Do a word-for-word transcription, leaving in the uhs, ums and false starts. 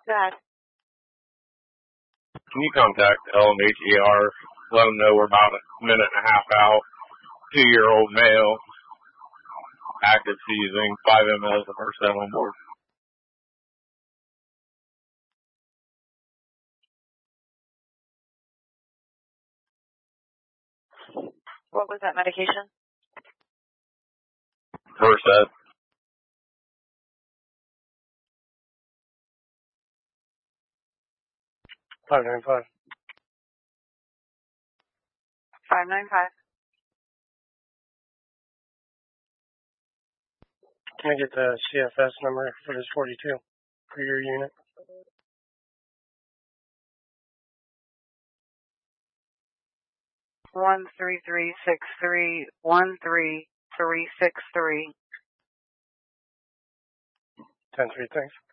Bad. Can you contact L M H E R? Let them know we're about a minute and a half out. Two-year-old male, active seizing, five milliliters of Versed on board. What was that medication? Versed. five nine five. five nine five. Can I get the C F S number for this forty-two for your unit? One three three six three one three three six three. Ten three, thanks.